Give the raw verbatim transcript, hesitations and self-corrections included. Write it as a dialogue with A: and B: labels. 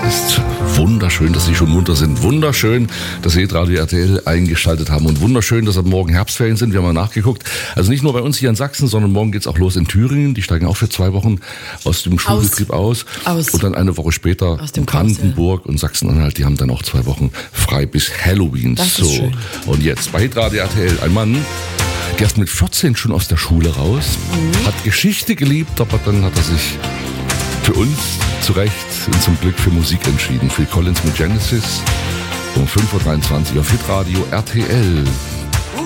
A: ist wunderschön, dass Sie schon munter sind. Wunderschön, dass Sie Radio R T L eingeschaltet haben. Und wunderschön, dass ab morgen Herbstferien sind. Wir haben mal nachgeguckt. Also nicht nur bei uns hier in Sachsen, sondern morgen geht's auch los in Thüringen. Die steigen auch für zwei Wochen aus dem Schulbetrieb aus. aus. Und dann eine Woche später in Brandenburg und Sachsen-Anhalt. Die haben dann auch zwei Wochen frei bis Halloween.
B: Das
A: so.
B: ist schön.
A: Und jetzt bei Radio R T L ein Mann, der ist mit vierzehn schon aus der Schule raus, mhm. hat Geschichte geliebt, aber dann hat er sich für uns zu Recht und zum Glück für Musik entschieden. Phil Collins mit Genesis um fünf Uhr dreiundzwanzig auf Hitradio R T L.